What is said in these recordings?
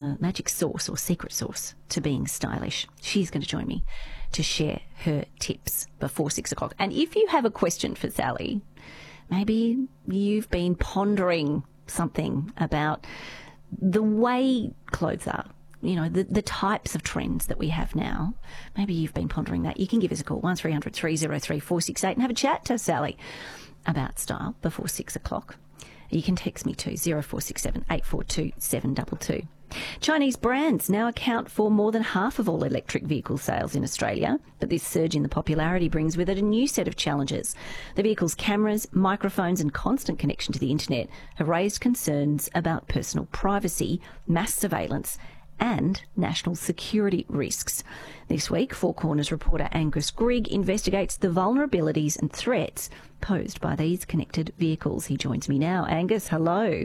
magic sauce or secret sauce to being stylish. She's going to join me to share her tips before 6 o'clock. And if you have a question for Sally, maybe you've been pondering something about the way clothes are, you know, the types of trends that we have now. Maybe you've been pondering that. You can give us a call, 1300 303 468, and have a chat to Sally about style before 6 o'clock. You can text me too, 0467 842 722. Chinese brands now account for more than half of all electric vehicle sales in Australia, but this surge in the popularity brings with it a new set of challenges. The vehicle's cameras, microphones and constant connection to the internet have raised concerns about personal privacy, mass surveillance and national security risks. This week, Four Corners reporter Angus Grigg investigates the vulnerabilities and threats posed by these connected vehicles. He joins me now. Angus, hello.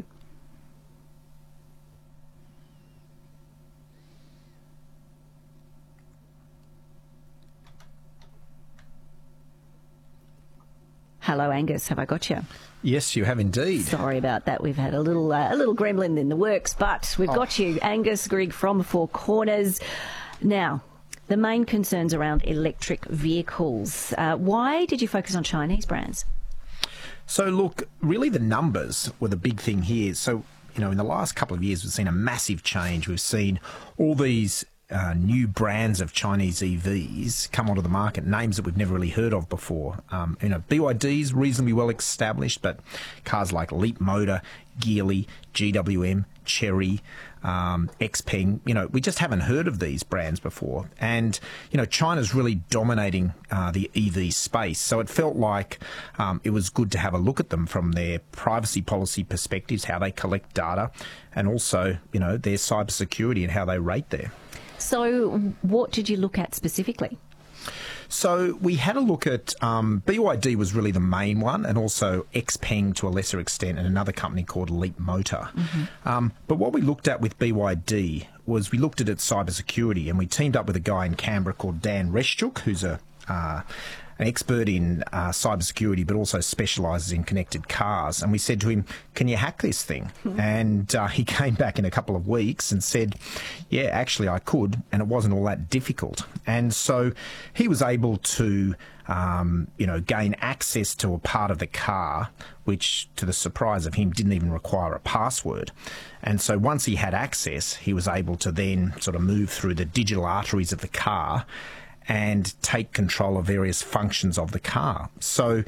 Hello, Angus. Have I got you? Yes, you have indeed. Sorry about that. We've had a little gremlin in the works, but we've got you, Angus Grigg from Four Corners. Now, the main concerns around electric vehicles. Why did you focus on Chinese brands? So, look, really the numbers were the big thing here. So, you know, in the last couple of years, we've seen a massive change. We've seen all these new brands of Chinese EVs come onto the market, names that we've never really heard of before. You know, BYD's reasonably well established, but cars like Leapmotor, Geely, GWM, Chery, Xpeng, you know, we just haven't heard of these brands before. And, you know, China's really dominating the EV space. So it felt like it was good to have a look at them from their privacy policy perspectives, how they collect data, and also, you know, their cybersecurity and how they rate there. So what did you look at specifically? So we had a look at BYD was really the main one, and also Xpeng to a lesser extent, and another company called Leapmotor. Mm-hmm. But what we looked at with BYD was we looked at its cybersecurity, and we teamed up with a guy in Canberra called Dan Reschuk, who's an expert in cybersecurity, but also specialises in connected cars. And we said to him, can you hack this thing? Mm-hmm. And he came back in a couple of weeks and said, yeah, actually I could, and it wasn't all that difficult. And so he was able to, you know, gain access to a part of the car, which, to the surprise of him, didn't even require a password. And so once he had access, he was able to then sort of move through the digital arteries of the car and take control of various functions of the car. So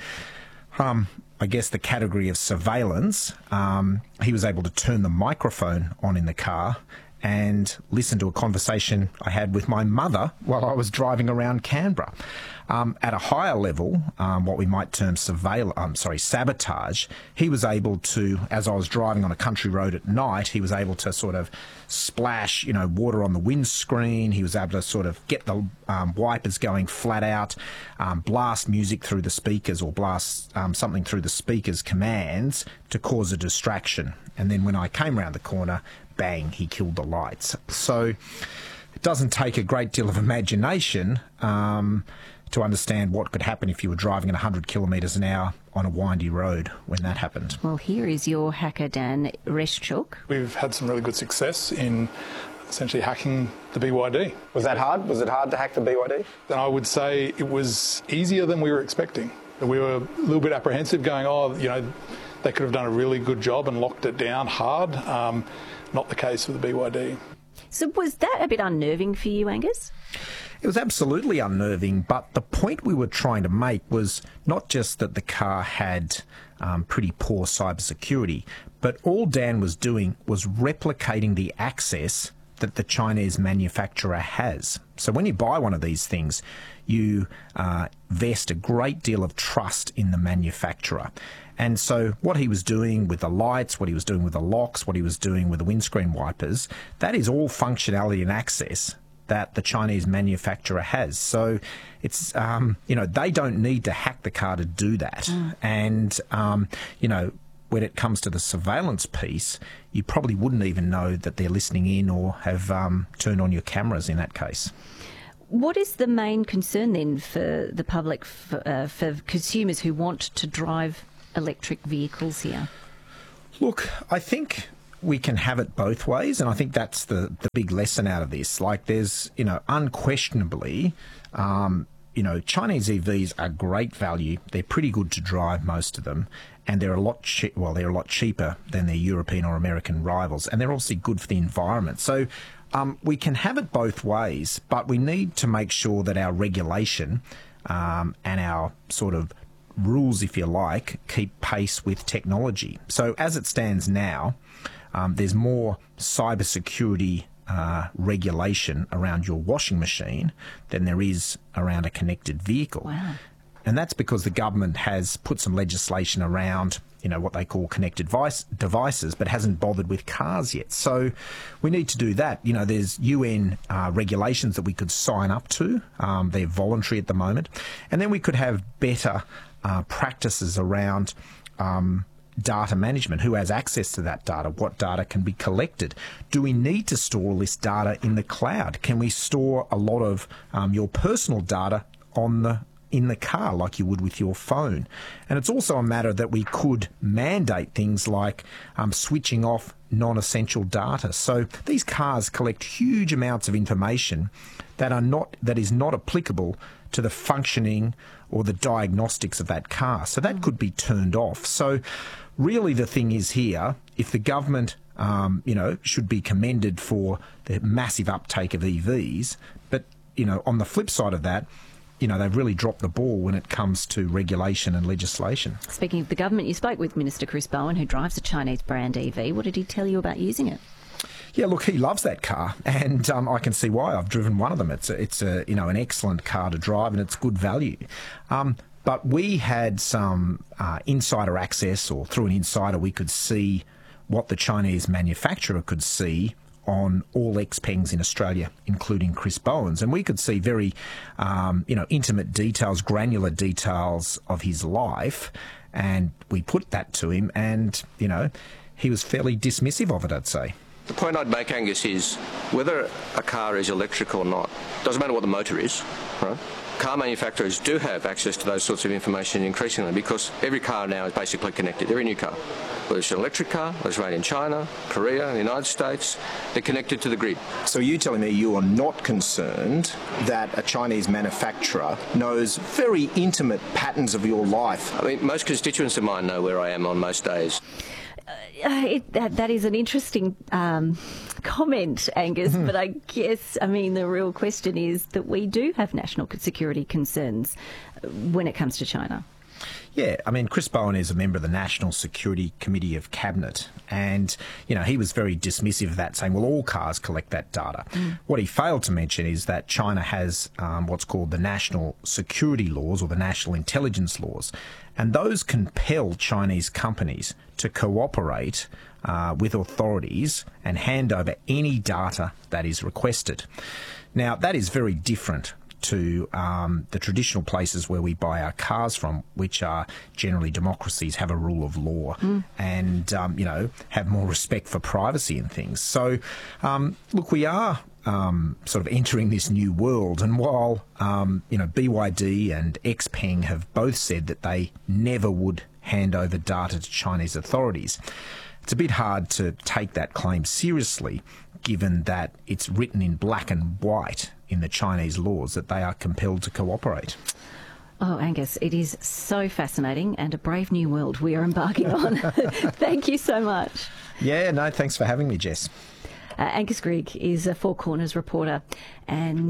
I guess the category of surveillance, he was able to turn the microphone on in the car and listen to a conversation I had with my mother while I was driving around Canberra. At a higher level, what we might term sabotage, he was able to, as I was driving on a country road at night, he was able to sort of splash, you know, water on the windscreen. He was able to sort of get the wipers going flat out, blast music through the speakers, or blast something through the speakers' commands to cause a distraction. And then when I came around the corner, bang, he killed the lights. So it doesn't take a great deal of imagination to understand what could happen if you were driving at 100 kilometres an hour on a windy road when that happened. Well, here is your hacker, Dan Reschuk. We've had some really good success in essentially hacking the BYD. Was that hard? Was it hard to hack the BYD? And I would say it was easier than we were expecting. We were a little bit apprehensive, going, oh, you know, they could have done a really good job and locked it down hard. Not the case with the BYD. So was that a bit unnerving for you, Angus? It was absolutely unnerving, but the point we were trying to make was not just that the car had pretty poor cybersecurity, but all Dan was doing was replicating the access that the Chinese manufacturer has. So when you buy one of these things, you vest a great deal of trust in the manufacturer. And so what he was doing with the lights, what he was doing with the locks, what he was doing with the windscreen wipers, that is all functionality and access that the Chinese manufacturer has. So it's, you know, they don't need to hack the car to do that. And, you know, when it comes to the surveillance piece, you probably wouldn't even know that they're listening in or have turned on your cameras in that case. What is the main concern then for the public, for consumers who want to drive electric vehicles here? Look, I think we can have it both ways, and I think that's the big lesson out of this. Like, there's, unquestionably, Chinese EVs are great value. They're pretty good to drive, most of them, and they're a lot cheaper than their European or American rivals, and they're obviously good for the environment. So we can have it both ways, but we need to make sure that our regulation and our sort of rules, if you like, keep pace with technology. So as it stands now, there's more cybersecurity regulation around your washing machine than there is around a connected vehicle. Wow. And that's because the government has put some legislation around, what they call connected devices, but hasn't bothered with cars yet. So we need to do that. There's UN regulations that we could sign up to. They're voluntary at the moment. And then we could have better practices around data management. Who has access to that data? What data can be collected? Do we need to store all this data in the cloud? Can we store a lot of your personal data in the car like you would with your phone? And it's also a matter that we could mandate things like switching off non-essential data. So these cars collect huge amounts of information that is not applicable to the functioning or the diagnostics of that car. So that could be turned off. So really the thing is here, if the government should be commended for the massive uptake of EVs, but on the flip side of that, they've really dropped the ball when it comes to regulation and legislation. Speaking of the government, you spoke with Minister Chris Bowen, who drives a Chinese brand EV. What did he tell you about using it? Yeah, look, he loves that car, and I can see why. I've driven one of them. It's an excellent car to drive, and it's good value. But we had some insider access, or through an insider, we could see what the Chinese manufacturer could see on all XPengs in Australia, including Chris Bowen's. And we could see very, intimate details, granular details of his life. And we put that to him and, he was fairly dismissive of it, I'd say. The point I'd make, Angus, is whether a car is electric or not, doesn't matter what the motor is, right? Car manufacturers do have access to those sorts of information increasingly because every car now is basically connected, every new car. Whether it's an electric car, whether it's made in China, Korea, the United States, they're connected to the grid. So you're telling me you are not concerned that a Chinese manufacturer knows very intimate patterns of your life? I mean, most constituents of mine know where I am on most days. That is an interesting comment, Angus, but I guess, the real question is that we do have national security concerns when it comes to China. Yeah, Chris Bowen is a member of the National Security Committee of Cabinet, and, he was very dismissive of that, saying, well, all cars collect that data. What he failed to mention is that China has what's called the national security laws or the national intelligence laws, and those compel Chinese companies to cooperate with authorities and hand over any data that is requested. Now, that is very different to the traditional places where we buy our cars from, which are generally democracies, have a rule of law and, have more respect for privacy and things. So, look, we are sort of entering this new world. And while, BYD and XPeng have both said that they never would hand over data to Chinese authorities, it's a bit hard to take that claim seriously, given that it's written in black and white in the Chinese laws that they are compelled to cooperate. Oh, Angus, it is so fascinating and a brave new world we are embarking on. Thank you so much. Yeah, no, thanks for having me, Jess. Angus Grigg is a Four Corners reporter, and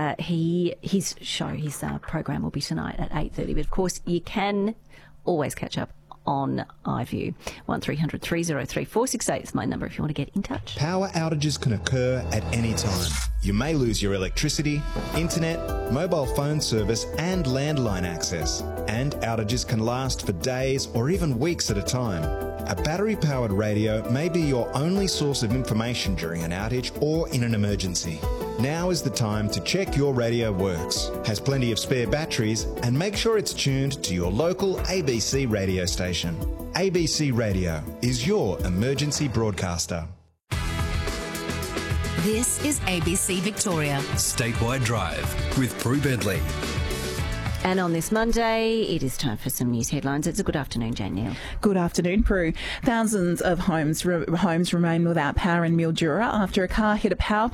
his program will be tonight at 8:30. But of course, you can always catch up on iView. 1300 303 468 is my number if you want to get in touch. Power outages can occur at any time. You may lose your electricity, internet, mobile phone service and landline access. And outages can last for days or even weeks at a time. A battery-powered radio may be your only source of information during an outage or in an emergency. Now is the time to check your radio works, has plenty of spare batteries, and make sure it's tuned to your local ABC radio station. ABC Radio is your emergency broadcaster. This is ABC Victoria. Statewide Drive with Prue Bentley. And on this Monday, it is time for some news headlines. It's a good afternoon, Jane Neal. Good afternoon, Prue. Thousands of homes remain without power in Mildura after a car hit a power